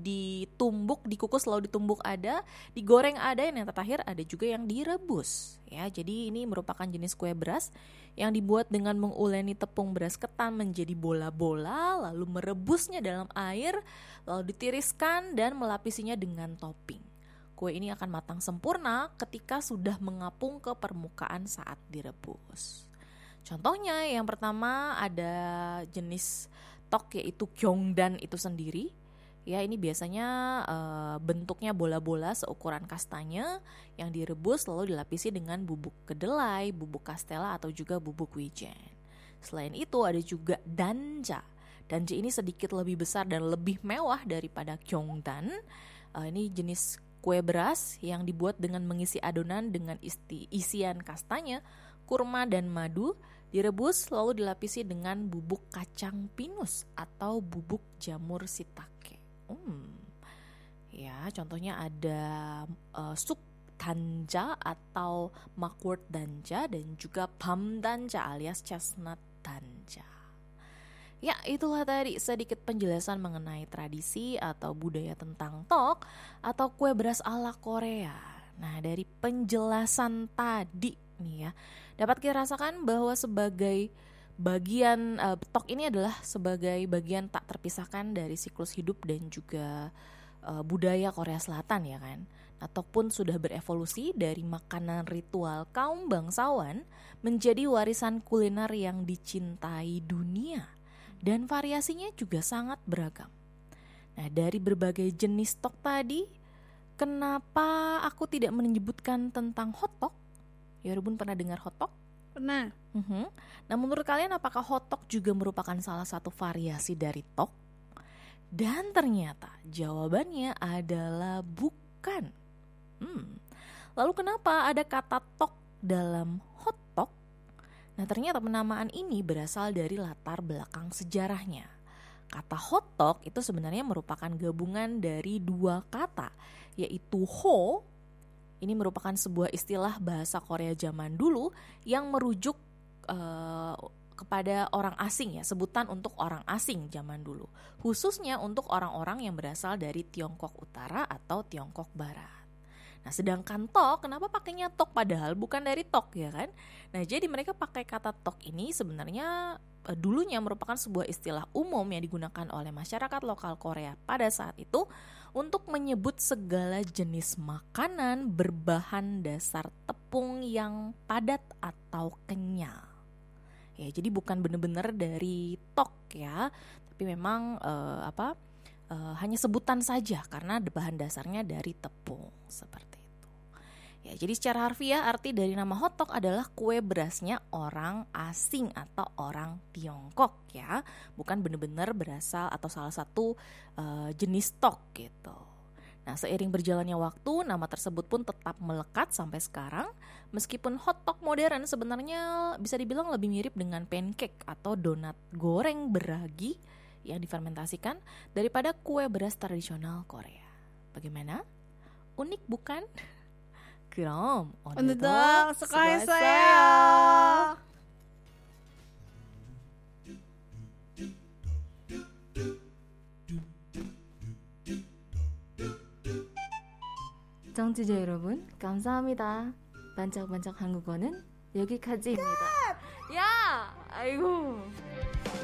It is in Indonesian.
ditumbuk, dikukus lalu ditumbuk ada, digoreng ada, yang terakhir ada juga yang direbus. Ya, jadi ini merupakan jenis kue beras yang dibuat dengan menguleni tepung beras ketan menjadi bola-bola, lalu merebusnya dalam air, lalu ditiriskan dan melapisinya dengan topping. Kue ini akan matang sempurna ketika sudah mengapung ke permukaan saat direbus. Contohnya yang pertama ada jenis tok yaitu gyeongdan itu sendiri. Ya, ini biasanya bentuknya bola-bola seukuran kastanya yang direbus lalu dilapisi dengan bubuk kedelai, bubuk kastela atau juga bubuk wijen. Selain itu ada juga danja. Danja ini sedikit lebih besar dan lebih mewah daripada gyeongdan. Ini jenis kue beras yang dibuat dengan mengisi adonan dengan isian kastanya, kurma dan madu, direbus lalu dilapisi dengan bubuk kacang pinus atau bubuk jamur shiitake. Ya, contohnya ada sup danja atau makwort danja dan juga bam danja alias chestnut danja. Ya, itulah tadi sedikit penjelasan mengenai tradisi atau budaya tentang tok atau kue beras ala Korea. Nah, dari penjelasan tadi nih ya, dapat kita rasakan bahwa sebagai bagian tok ini adalah sebagai bagian tak terpisahkan dari siklus hidup dan juga budaya Korea Selatan ya kan. Tok pun sudah berevolusi dari makanan ritual kaum bangsawan menjadi warisan kuliner yang dicintai dunia. Dan variasinya juga sangat beragam. Nah, dari berbagai jenis tok tadi, kenapa aku tidak menyebutkan tentang hotdog? Ya, Rubun pernah dengar hotdog? Pernah. Nah, menurut kalian apakah hotdog juga merupakan salah satu variasi dari tok? Dan ternyata jawabannya adalah bukan. Lalu kenapa ada kata tok dalam hotdog? Nah, ternyata penamaan ini berasal dari latar belakang sejarahnya. Kata hotdog itu sebenarnya merupakan gabungan dari dua kata, yaitu ho, ini merupakan sebuah istilah bahasa Korea zaman dulu yang merujuk kepada orang asing ya, sebutan untuk orang asing zaman dulu, khususnya untuk orang-orang yang berasal dari Tiongkok Utara atau Tiongkok Barat. Nah, sedangkan tok, kenapa pakainya tok padahal bukan dari tok ya kan? Nah, jadi mereka pakai kata tok ini sebenarnya dulunya merupakan sebuah istilah umum yang digunakan oleh masyarakat lokal Korea pada saat itu untuk menyebut segala jenis makanan berbahan dasar tepung yang padat atau kenyal. Ya, jadi bukan benar-benar dari tok ya, tapi memang hanya sebutan saja karena bahan dasarnya dari tepung seperti itu. Ya, jadi secara harfiah arti dari nama hotdog adalah kue berasnya orang asing atau orang Tiongkok ya, bukan benar-benar berasal atau salah satu jenis tok gitu. Nah, seiring berjalannya waktu, nama tersebut pun tetap melekat sampai sekarang. Meskipun hotdog modern sebenarnya bisa dibilang lebih mirip dengan pancake atau donat goreng beragi yang difermentasikan daripada kue beras tradisional Korea. Bagaimana? Unik bukan? 그럼 오늘도 수고했어요. 청취자 여러분, 감사합니다. 반짝반짝 한국어는 여기까지입니다. 야, 아이고.